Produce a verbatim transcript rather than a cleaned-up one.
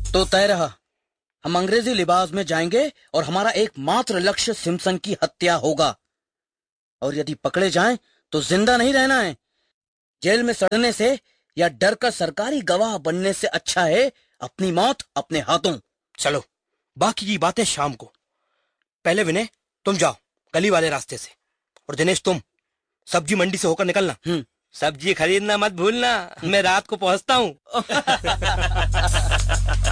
तो तय रहा, हम अंग्रेजी लिबास में जाएंगे और हमारा एकमात्र लक्ष्य सिम्पसन की हत्या होगा। और यदि पकड़े जाएं तो जिंदा नहीं रहना है। जेल में सड़ने से या डर का सरकारी गवाह बनने से अच्छा है अपनी मौत अपने हाथों। चलो, बाकी की बातें शाम को। पहले विनय तुम जाओ गली वाले रास्ते से, और दिनेश तुम सब्जी मंडी से होकर निकलना। हम्म सब्जी खरीदना मत भूलना, मैं रात को पहुंचता हूँ।